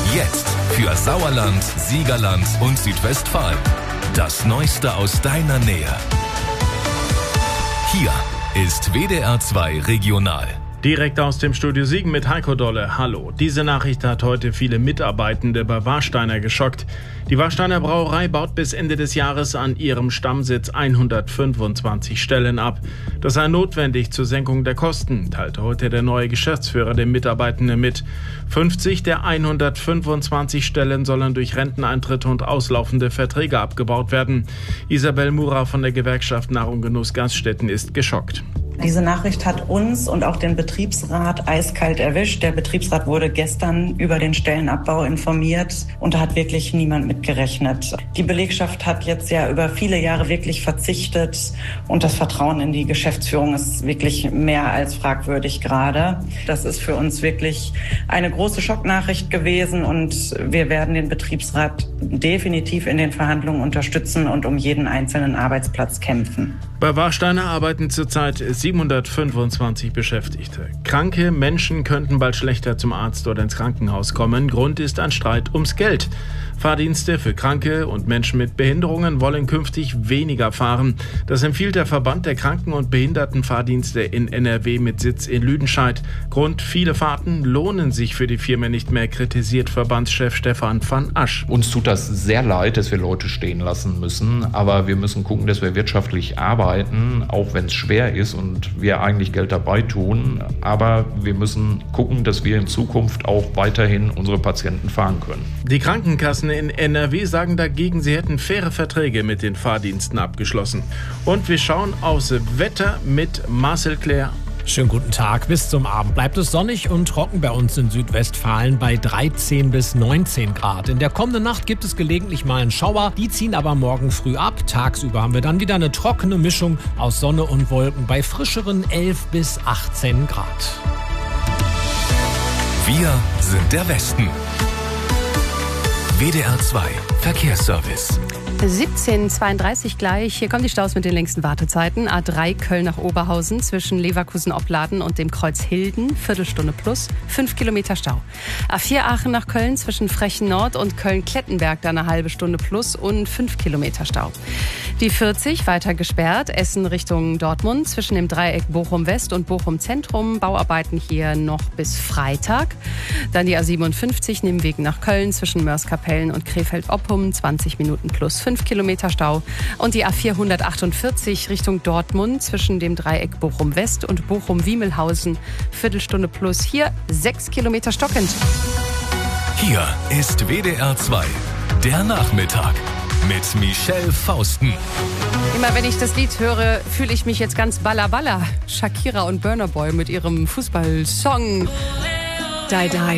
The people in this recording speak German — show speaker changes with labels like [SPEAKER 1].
[SPEAKER 1] Jetzt für Sauerland, Siegerland und Südwestfalen. Das Neueste aus deiner Nähe. Hier ist WDR 2 Regional.
[SPEAKER 2] Direkt aus dem Studio Siegen mit Heiko Dolle. Hallo. Diese Nachricht hat heute viele Mitarbeitende bei Warsteiner geschockt. Die Warsteiner Brauerei baut bis Ende des Jahres an ihrem Stammsitz 125 Stellen ab. Das sei notwendig zur Senkung der Kosten, teilte heute der neue Geschäftsführer den Mitarbeitenden mit. 50 der 125 Stellen sollen durch Renteneintritte und auslaufende Verträge abgebaut werden. Isabel Mura von der Gewerkschaft Nahrung Genuss Gaststätten ist geschockt.
[SPEAKER 3] Diese Nachricht hat uns und auch den Betriebsrat eiskalt erwischt. Der Betriebsrat wurde gestern über den Stellenabbau informiert und da hat wirklich niemand mit gerechnet. Die Belegschaft hat jetzt ja über viele Jahre wirklich verzichtet und das Vertrauen in die Geschäftsführung ist wirklich mehr als fragwürdig gerade. Das ist für uns wirklich eine große Schocknachricht gewesen und wir werden den Betriebsrat definitiv in den Verhandlungen unterstützen und um jeden einzelnen Arbeitsplatz kämpfen.
[SPEAKER 2] Bei Warsteiner arbeiten zurzeit 725 Beschäftigte. Kranke Menschen könnten bald schlechter zum Arzt oder ins Krankenhaus kommen. Grund ist ein Streit ums Geld. Fahrdienste für Kranke und Menschen mit Behinderungen wollen künftig weniger fahren. Das empfiehlt der Verband der Kranken- und Behindertenfahrdienste in NRW mit Sitz in Lüdenscheid. Grund: viele Fahrten lohnen sich für die Firmen nicht mehr, kritisiert Verbandschef Stefan van Asch.
[SPEAKER 4] Uns tut das sehr leid, dass wir Leute stehen lassen müssen, aber wir müssen gucken, dass wir wirtschaftlich arbeiten, auch wenn es schwer ist und wir eigentlich Geld dabei tun. Aber wir müssen gucken, dass wir in Zukunft auch weiterhin unsere Patienten fahren können.
[SPEAKER 2] Die Krankenkassen in NRW sagen dagegen, sie hätten faire Verträge mit den Fahrdiensten abgeschlossen. Und wir schauen aufs Wetter mit Marcel Claire.
[SPEAKER 5] Schönen guten Tag. Bis zum Abend bleibt es sonnig und trocken bei uns in Südwestfalen bei 13 bis 19 Grad. In der kommenden Nacht gibt es gelegentlich mal einen Schauer. Die ziehen aber morgen früh ab. Tagsüber haben wir dann wieder eine trockene Mischung aus Sonne und Wolken bei frischeren 11 bis 18 Grad.
[SPEAKER 1] Wir sind der Westen. WDR 2 Verkehrsservice.
[SPEAKER 6] 17:32 gleich. Hier kommen die Staus mit den längsten Wartezeiten. A3 Köln nach Oberhausen zwischen Leverkusen-Opladen und dem Kreuz Hilden. Viertelstunde plus, 5 Kilometer Stau. A4 Aachen nach Köln zwischen Frechen Nord und Köln-Klettenberg dann eine halbe Stunde plus und 5 Kilometer Stau. Die 40 weiter gesperrt. Essen Richtung Dortmund zwischen dem Dreieck Bochum-West und Bochum-Zentrum. Bauarbeiten hier noch bis Freitag. Dann die A57 Nebenweg nach Köln zwischen Mörs-Kapellen und Krefeld-Oppum. 20 Minuten plus 5 Kilometer Stau. Und die A448 Richtung Dortmund zwischen dem Dreieck Bochum-West und Bochum-Wiemelhausen. Viertelstunde plus, hier 6 Kilometer stockend.
[SPEAKER 1] Hier ist WDR 2, der Nachmittag mit Michelle Fausten.
[SPEAKER 6] Immer wenn ich das Lied höre, fühle ich mich jetzt ganz balla. Shakira und Burna Boy mit ihrem Fußballsong Die Die.